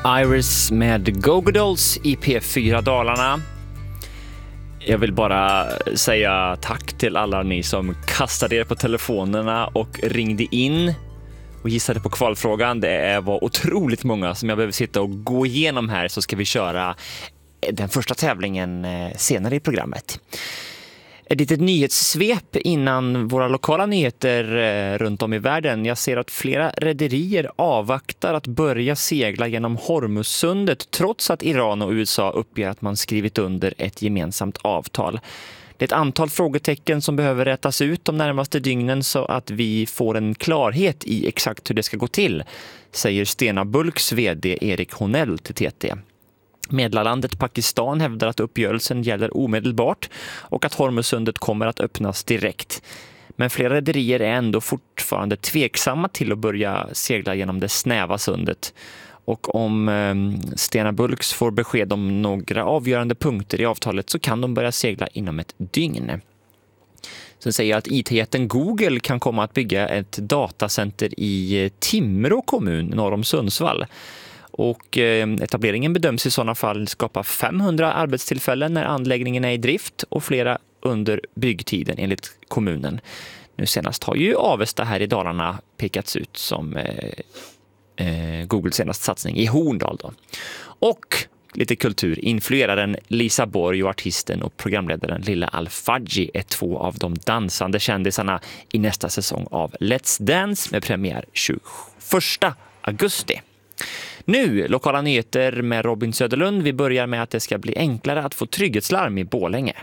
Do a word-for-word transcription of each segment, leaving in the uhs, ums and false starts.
Iris med Go Go Dolls i P fyra Dalarna. Jag vill bara säga tack till alla ni som kastade er på telefonerna och ringde in och gissade på kvalfrågan. Det var otroligt många som jag behöver sitta och gå igenom här, så ska vi köra den första tävlingen senare i programmet. Ett litet nyhetssvep innan våra lokala nyheter runt om i världen. Jag ser att flera rederier avvaktar att börja segla genom Hormuzsundet trots att Iran och U S A uppger att man skrivit under ett gemensamt avtal. Det är ett antal frågetecken som behöver rätas ut de närmaste dygnen så att vi får en klarhet i exakt hur det ska gå till, säger Stena Bulks vd Erik Honell till T T. Medlarlandet Pakistan hävdar att uppgörelsen gäller omedelbart och att Hormuzsundet kommer att öppnas direkt. Men flera rederier är ändå fortfarande tveksamma till att börja segla genom det snäva sundet. Och om eh, Stena Bulks får besked om några avgörande punkter i avtalet så kan de börja segla inom ett dygn. Sen säger jag att I T-jätten Google kan komma att bygga ett datacenter i Timrå kommun norr om Sundsvall. Och etableringen bedöms i sådana fall skapa femhundra arbetstillfällen när anläggningen är i drift och flera under byggtiden enligt kommunen. Nu senast har ju Avesta här i Dalarna pekats ut som eh, eh, Googles senaste satsning i Horndal då. Och lite kultur. Influeraren Lisa Borg och artisten och programledaren Lilla Al-Fadji är två av de dansande kändisarna i nästa säsong av Let's Dance med premiär tjugoförsta augusti. Nu, lokala nyheter med Robin Söderlund. Vi börjar med att det ska bli enklare att få trygghetslarm i Borlänge.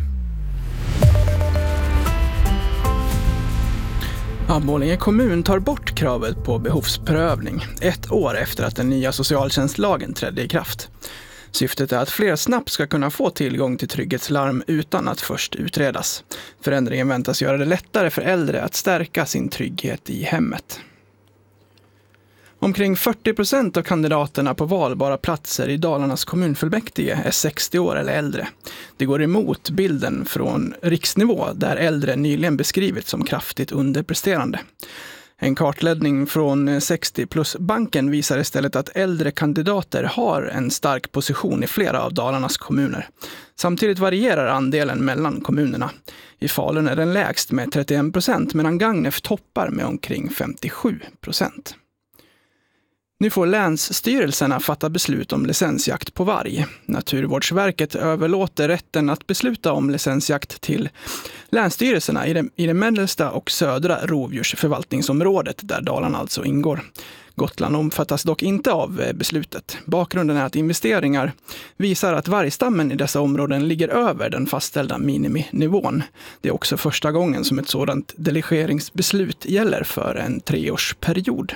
Ja, Borlänge kommun tar bort kravet på behovsprövning ett år efter att den nya socialtjänstlagen trädde i kraft. Syftet är att fler snabbt ska kunna få tillgång till trygghetslarm utan att först utredas. Förändringen väntas göra det lättare för äldre att stärka sin trygghet i hemmet. Omkring fyrtio procent av kandidaterna på valbara platser i Dalarnas kommunfullmäktige är sextio år eller äldre. Det går emot bilden från riksnivå där äldre nyligen beskrivits som kraftigt underpresterande. En kartläggning från sextio plus banken visar istället att äldre kandidater har en stark position i flera av Dalarnas kommuner. Samtidigt varierar andelen mellan kommunerna. I Falun är den lägst med trettioen procent medan Gagnef toppar med omkring femtiosju procent. Nu får länsstyrelserna fatta beslut om licensjakt på varg. Naturvårdsverket överlåter rätten att besluta om licensjakt till länsstyrelserna i det, i det mellersta och södra rovdjursförvaltningsområdet där Dalarna alltså ingår. Gotland omfattas dock inte av beslutet. Bakgrunden är att investeringar visar att vargstammen i dessa områden ligger över den fastställda miniminivån. Det är också första gången som ett sådant delegeringsbeslut gäller för en treårsperiod.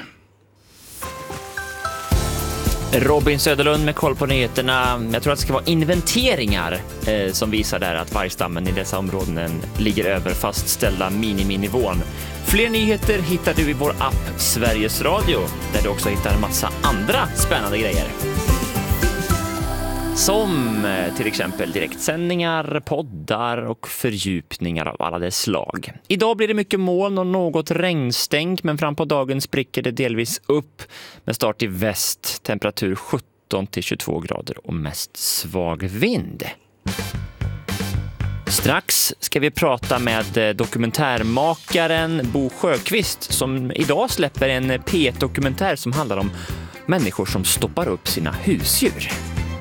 Robin Söderlund med koll på nyheterna. Jag tror att det ska vara inventeringar eh, som visar där att vargstammen i dessa områden ligger över fastställda miniminivån. Fler nyheter hittar du i vår app Sveriges Radio, där du också hittar en massa andra spännande grejer. Som till exempel direktsändningar, poddar och fördjupningar av alla dess slag. Idag blir det mycket moln och något regnstänk, men fram på dagen spricker det delvis upp med start i väst. Temperatur sjutton till tjugotvå grader och mest svag vind. Strax ska vi prata med dokumentärmakaren Bo Sjöqvist som idag släpper en P ett-dokumentär som handlar om människor som stoppar upp sina husdjur.